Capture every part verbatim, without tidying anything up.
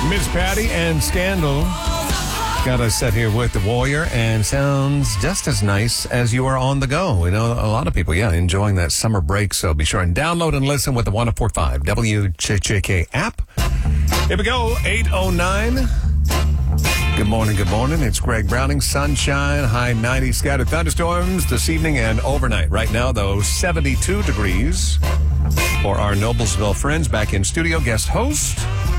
Miss Patty and Scandal got us set here with the Warrior, and sounds just as nice as you are on the go. We know a lot of people, yeah, enjoying that summer break, so be sure and download and listen with the one oh four point five W J J K app. Here we go, eight oh nine. Good morning, good morning. It's Greg Browning. Sunshine, high ninety, scattered thunderstorms this evening and overnight. Right now, though, seventy-two degrees for our Noblesville friends. Back in studio, guest host,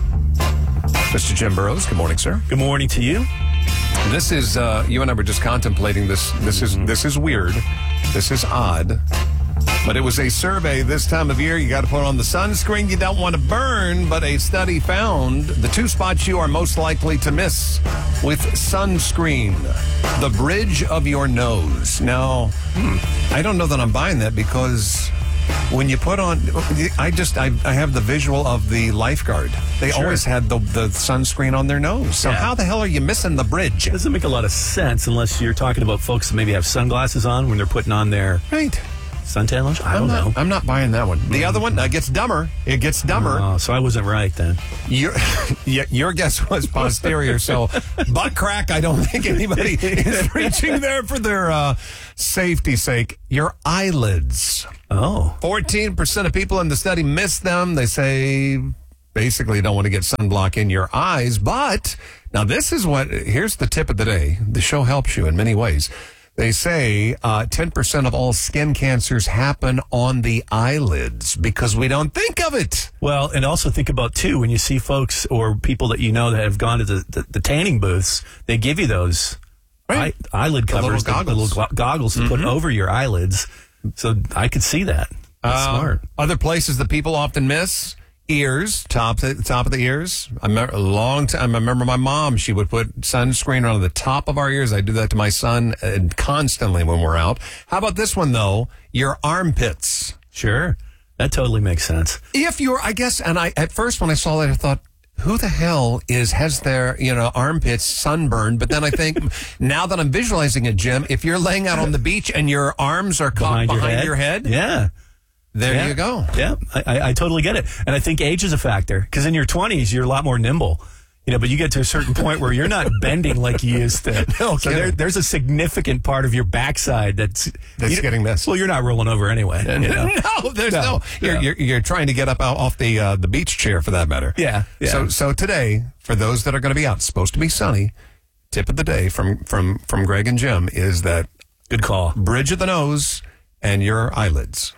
Mister Jim Burrows. Good morning, sir. Good morning to you. This is, uh, you and I were just contemplating this. This is, this is weird. This is odd. But it was a survey this time of year. You got to put on the sunscreen. You don't want to burn. But a study found the two spots you are most likely to miss with sunscreen. The bridge of your nose. Now, hmm, I don't know that I'm buying that, because when you put on, I just, I, I have the visual of the lifeguard. They Sure. always had the, the sunscreen on their nose. So Yeah. how the hell are you missing the bridge? It doesn't make a lot of sense unless you're talking about folks that maybe have sunglasses on when they're putting on their Right. suntan lotion. I I'm don't not, know. I'm not buying that one. The other one uh, gets dumber. It gets dumber. Oh, so I wasn't right then. Your, yeah, your guess was posterior, so butt crack, I don't think anybody is reaching there for their uh, safety's sake. Your eyelids. Oh. fourteen percent of people in the study miss them. They say basically don't want to get sunblock in your eyes. But now this is what, here's the tip of the day. The show helps you in many ways. They say uh, ten percent of all skin cancers happen on the eyelids because we don't think of it. Well, and also think about, too, when you see folks or people that you know that have gone to the, the, the tanning booths, they give you those Right. eye, eyelid The covers, little the little goggles. glo- goggles to put over your eyelids. So I could see that. That's Uh, smart. Other places that people often miss: ears, top top of the ears. I remember a long time. I remember my mom; she would put sunscreen on the top of our ears. I do that to my son uh, constantly when we're out. How about this one though? Your armpits. Sure. That totally makes sense. If you're, I guess, and I at first when I saw that, I thought, who the hell is has their you know armpits sunburned? But then I think now that I'm visualizing it, Jim, if you're laying out on the beach and your arms are caught behind, your head, Yeah. there Yeah. you go. Yeah, I, I, I totally get it. And I think age is a factor, because in your twenties, you're a lot more nimble. You know, but you get to a certain point where you're not bending like you used to. No so there, kidding. there's a significant part of your backside that's... That's you- getting missed. Well, you're not rolling over anyway. You know? No, there's no. No, You're, no. you're you're trying to get up out, off the uh, the beach chair for that matter. Yeah, yeah. So so today, for those that are going to be out, it's supposed to be sunny. Tip of the day from from from Greg and Jim is that Good call. bridge of the nose and your eyelids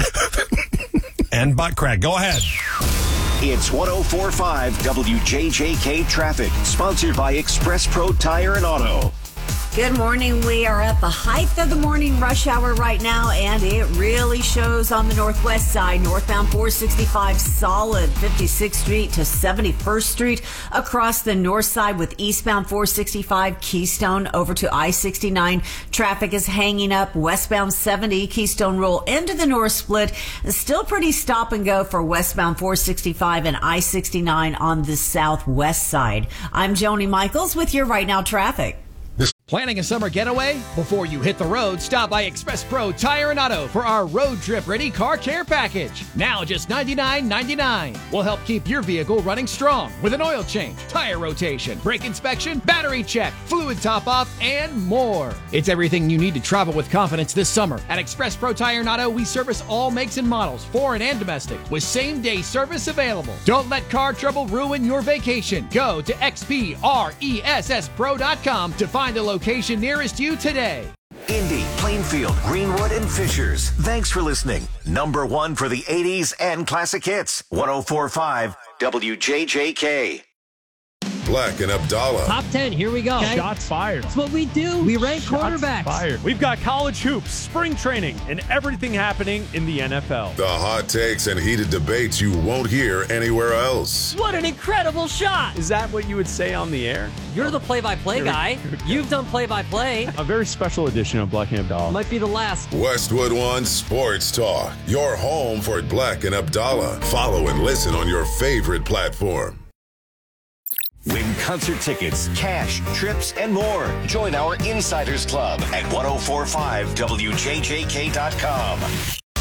and butt crack. Go ahead. It's one oh four point five W J J K Traffic, sponsored by Express Pro Tire and Auto. Good morning. We are at the height of the morning rush hour right now, and it really shows on the northwest side. Northbound four sixty-five solid, fifty-sixth Street to seventy-first Street. Across the north side with eastbound four sixty-five Keystone over to I sixty-nine. Traffic is hanging up. Westbound seventy Keystone roll into the north split. Still pretty stop and go for westbound four sixty-five and I sixty-nine on the southwest side. I'm Joni Michaels with your Right Now traffic. Planning a summer getaway? Before you hit the road, stop by Express Pro Tire and Auto for our road trip ready car care package. Now just ninety-nine ninety-nine. We'll help keep your vehicle running strong with an oil change, tire rotation, brake inspection, battery check, fluid top off, and more. It's everything you need to travel with confidence this summer. At Express Pro Tire and Auto, we service all makes and models, foreign and domestic, with same day service available. Don't let car trouble ruin your vacation. Go to X P R E S S pro dot com to find a location nearest you today. Indy, Plainfield, Greenwood, and Fishers. Thanks for listening. Number one for the eighties and classic hits. one oh four point five W J J K. Black and Abdallah. Top ten, here we go. Shots fired. That's what we do. We rank Shots quarterbacks. fired. We've got college hoops, spring training, and everything happening in the N F L. The hot takes and heated debates you won't hear anywhere else. What an incredible shot. Is that what you would say on the air? You're the play-by-play Here we- guy. here we go. You've done play-by-play. A very special edition of Black and Abdallah. Might be the last. Westwood One Sports Talk. Your home for Black and Abdallah. Follow and listen on your favorite platform. Win concert tickets, cash, trips, and more. Join our Insiders Club at ten forty-five W J J K dot com.